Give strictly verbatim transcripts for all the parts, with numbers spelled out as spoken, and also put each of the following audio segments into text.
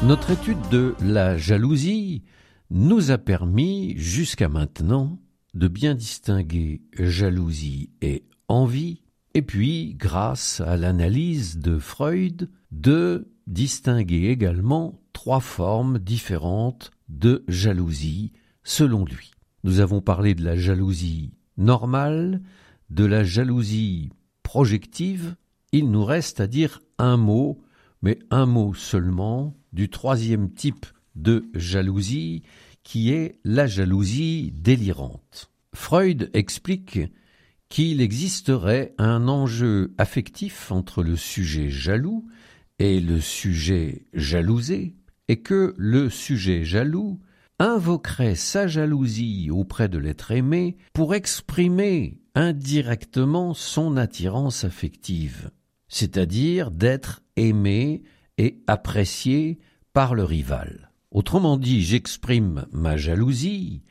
Notre étude de la jalousie nous a permis, jusqu'à maintenant, de bien distinguer jalousie et envie, et puis, grâce à l'analyse de Freud, de distinguer également trois formes différentes de jalousie, selon lui. Nous avons parlé de la jalousie normale, de la jalousie projective. Il nous reste à dire un mot, mais un mot seulement, du troisième type de jalousie, qui est la jalousie délirante. Freud explique qu'il existerait un enjeu affectif entre le sujet jaloux et le sujet jalousé, et que le sujet jaloux invoquerait sa jalousie auprès de l'être aimé pour exprimer indirectement son attirance affective, c'est-à-dire d'être aimé et apprécié par le rival. Autrement dit, j'exprime ma jalousie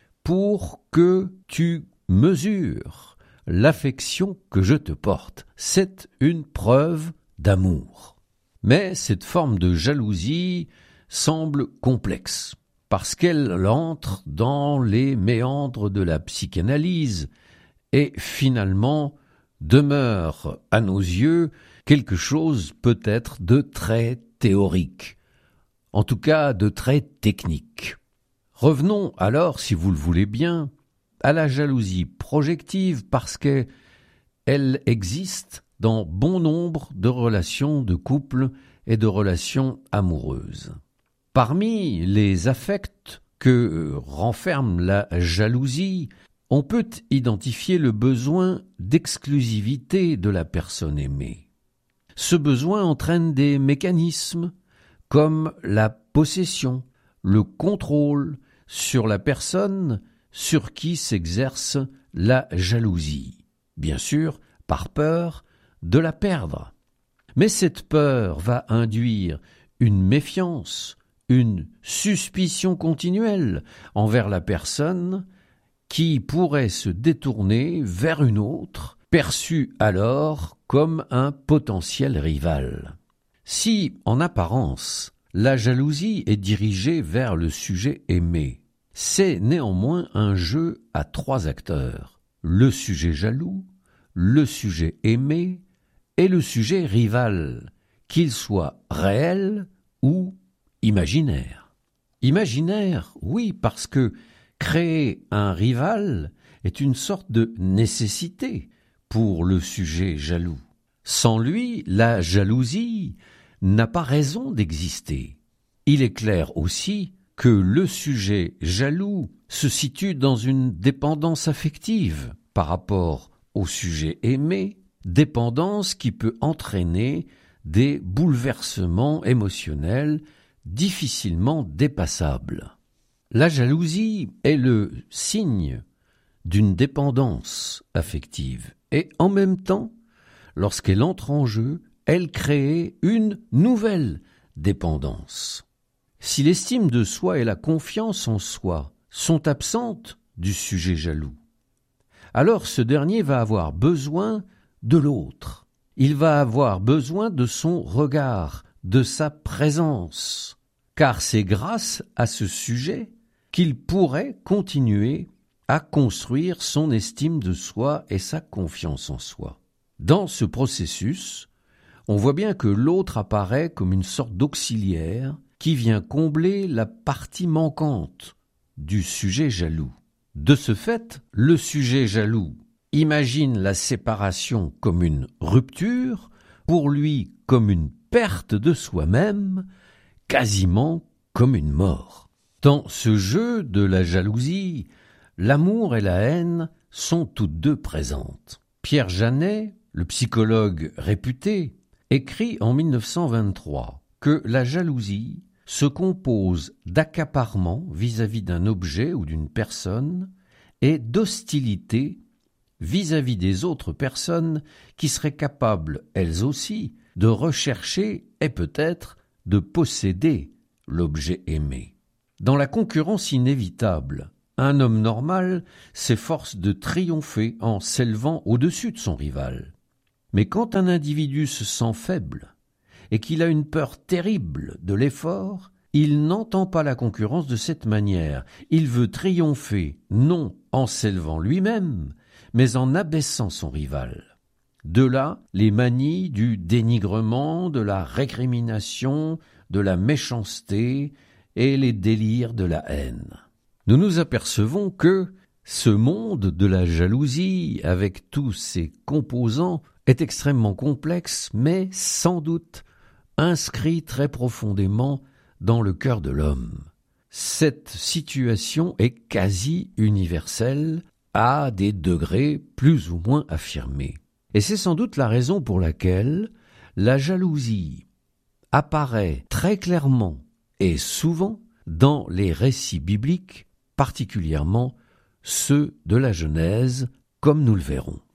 pour que tu mesures l'affection que je te porte. C'est une preuve d'amour. Mais cette forme de jalousie semble complexe, parce qu'elle entre dans les méandres de la psychanalyse et finalement demeure à nos yeux quelque chose peut-être de très théorique, en tout cas de très technique. Revenons alors, si vous le voulez bien, à la jalousie projective, parce qu'elle existe dans bon nombre de relations de couple et de relations amoureuses. Parmi les affects que renferme la jalousie, on peut identifier le besoin d'exclusivité de la personne aimée. Ce besoin entraîne des mécanismes comme la possession, le contrôle sur la personne sur qui s'exerce la jalousie, bien sûr par peur de la perdre. Mais cette peur va induire une méfiance, une suspicion continuelle envers la personne qui pourrait se détourner vers une autre, perçue alors comme un potentiel rival. Si, en apparence, la jalousie est dirigée vers le sujet aimé, c'est néanmoins un jeu à trois acteurs: le sujet jaloux, le sujet aimé et le sujet rival, qu'il soit réel ou imaginaire. Imaginaire, oui, parce que créer un rival est une sorte de nécessité pour le sujet jaloux. Sans lui, la jalousie n'a pas raison d'exister. Il est clair aussi que le sujet jaloux se situe dans une dépendance affective par rapport au sujet aimé, dépendance qui peut entraîner des bouleversements émotionnels difficilement dépassables. La jalousie est le signe d'une dépendance affective et en même temps, lorsqu'elle entre en jeu, elle crée une nouvelle dépendance. Si l'estime de soi et la confiance en soi sont absentes du sujet jaloux, alors ce dernier va avoir besoin de l'autre. Il va avoir besoin de son regard, de sa présence, car c'est grâce à ce sujet qu'il pourrait continuer à construire son estime de soi et sa confiance en soi. Dans ce processus, on voit bien que l'autre apparaît comme une sorte d'auxiliaire qui vient combler la partie manquante du sujet jaloux. De ce fait, le sujet jaloux imagine la séparation comme une rupture, pour lui comme une perte de soi-même, quasiment comme une mort. Dans ce jeu de la jalousie, l'amour et la haine sont toutes deux présentes. Pierre Janet, le psychologue réputé, écrit en mille neuf cent vingt-trois que la jalousie se compose d'accaparement vis-à-vis d'un objet ou d'une personne et d'hostilité vis-à-vis des autres personnes qui seraient capables, elles aussi, de rechercher et peut-être de posséder l'objet aimé. Dans la concurrence inévitable, un homme normal s'efforce de triompher en s'élevant au-dessus de son rival. Mais quand un individu se sent faible et qu'il a une peur terrible de l'effort, il n'entend pas la concurrence de cette manière. Il veut triompher, non en s'élevant lui-même, mais en abaissant son rival. De là, les manies du dénigrement, de la récrimination, de la méchanceté et les délires de la haine. Nous nous apercevons que ce monde de la jalousie, avec tous ses composants, est extrêmement complexe, mais sans doute inscrit très profondément dans le cœur de l'homme. Cette situation est quasi universelle, à des degrés plus ou moins affirmés. Et c'est sans doute la raison pour laquelle la jalousie apparaît très clairement et souvent dans les récits bibliques, particulièrement ceux de la Genèse, comme nous le verrons.